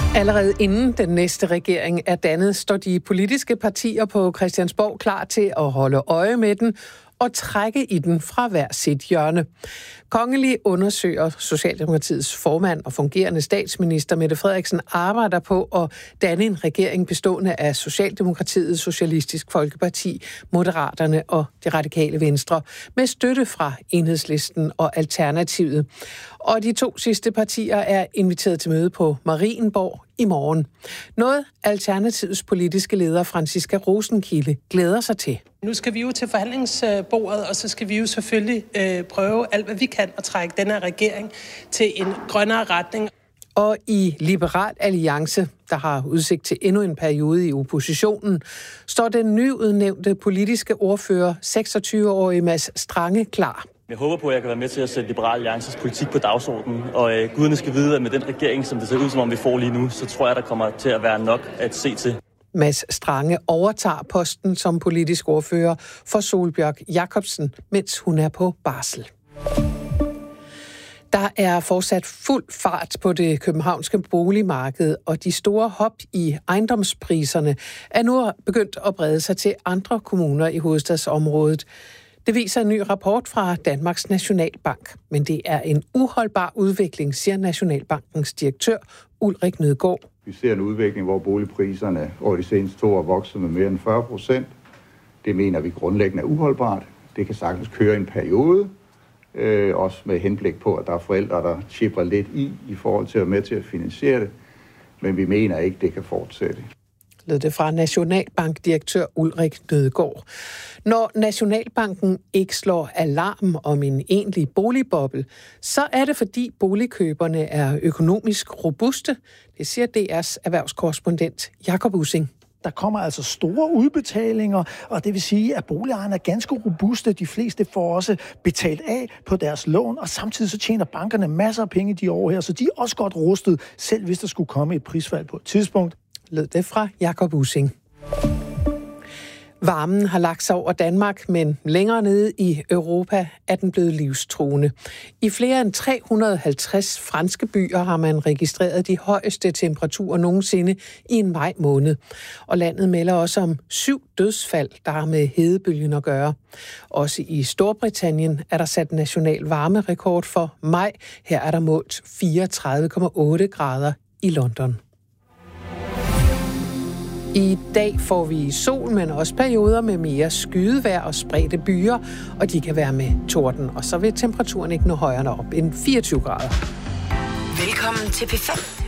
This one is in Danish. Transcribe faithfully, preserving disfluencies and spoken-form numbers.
Allerede inden den næste regering er dannet, står de politiske partier på Christiansborg klar til at holde øje med den og trække i den fra hver sit hjørne. Kongelig undersøger Socialdemokratiets formand og fungerende statsminister Mette Frederiksen arbejder på at danne en regering bestående af Socialdemokratiet, Socialistisk Folkeparti, Moderaterne og Det Radikale Venstre med støtte fra Enhedslisten og Alternativet. Og de to sidste partier er inviteret til møde på Marienborg i morgen. Noget Alternativets politiske leder Franciska Rosenkilde glæder sig til. Nu skal vi jo til forhandlingsbordet, og så skal vi jo selvfølgelig øh, prøve alt, hvad vi kan at trække denne regering til en grønnere retning. Og i Liberal Alliance, der har udsigt til endnu en periode i oppositionen, står den nyudnævnte politiske ordfører, seksogtyve-årige Mads Strange, klar. Jeg håber på, at jeg kan være med til at sætte Liberal Alliances politik på dagsordenen, og øh, guderne skal vide, at med den regering, som det ser ud som om vi får lige nu, så tror jeg, der kommer til at være nok at se til. Mads Strange overtager posten som politisk ordfører for Sólbjørg Jacobsen, mens hun er på barsel. Der er fortsat fuld fart på det københavnske boligmarked, og de store hop i ejendomspriserne er nu begyndt at brede sig til andre kommuner i hovedstadsområdet. Det viser en ny rapport fra Danmarks Nationalbank, men det er en uholdbar udvikling, siger Nationalbankens direktør Ulrik Nødgaard. Vi ser en udvikling, hvor boligpriserne over de seneste to år vokser med mere end fyrre procent. Det mener vi grundlæggende er uholdbart. Det kan sagtens køre en periode, øh, også med henblik på, at der er forældre, der chipper lidt i, i forhold til at være med til at finansiere det. Men vi mener ikke, det kan fortsætte. Lød det fra Nationalbankdirektør Ulrik Nødgaard. Når Nationalbanken ikke slår alarm om en egentlig boligboble, så er det fordi boligkøberne er økonomisk robuste. Det siger D R's erhvervskorrespondent Jakob Ussing. Der kommer altså store udbetalinger, og det vil sige, at boligejerne er ganske robuste. De fleste får også betalt af på deres lån, og samtidig så tjener bankerne masser af penge de år her, så de er også godt rustet, selv hvis der skulle komme et prisfald på et tidspunkt. Lød det fra Jakob Ussing. Varmen har lagt sig over Danmark, men længere nede i Europa er den blevet livstruende. I flere end tre hundrede og halvtreds franske byer har man registreret de højeste temperaturer nogensinde i en maj måned. Og landet melder også om syv dødsfald, der har med hedebølgen at gøre. Også i Storbritannien er der sat national varmerekord for maj. Her er der målt fireogtredive komma otte grader i London. I dag får vi sol, men også perioder med mere skydevejr og spredte byer, og de kan være med torden. Og så vil temperaturen ikke nå højere op end fireogtyve grader. Velkommen til P fem.